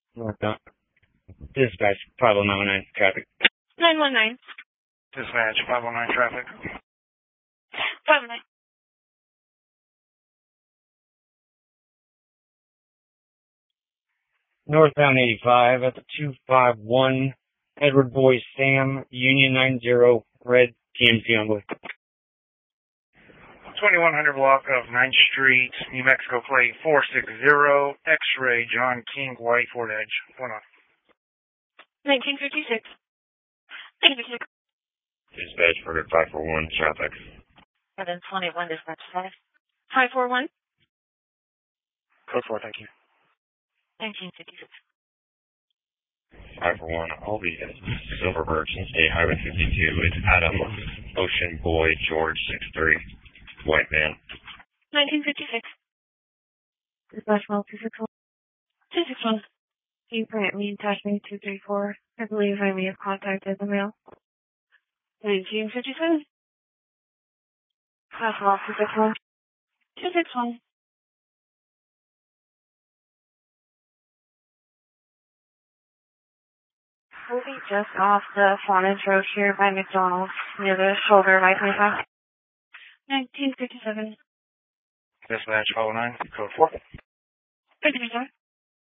Northbound. Dispatch 509 traffic. 919. Dispatch 509 traffic. 509. Northbound 85 at the 251 Edward Boy Sam, Union 90, red TMC envoy. 2100 block of 9th Street, New Mexico plate 460, X-ray, John King, White, Ford Edge. Going on. 1956. 1956. Dispatch for 541 traffic. 721 dispatch 5. 541. Code 4, thank you. 1956. 541, Albee, Silver Birch, State Highway 52. It's Adam, Ocean Boy, George 63, white man. 1956. Dispatch 12, 261. You grant me attachment 234. I believe I may have contacted the mail. 1957. Dispatch 12, 261. 261. We'll be just off the Frontage Road here by McDonald's, near the shoulder of I-25. 1957. Dispatch 509, code 4. Thank you, sir.